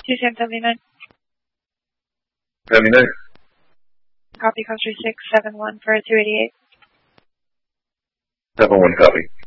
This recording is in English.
279. 79. Copy, cost 3671 for 288. 71 copy.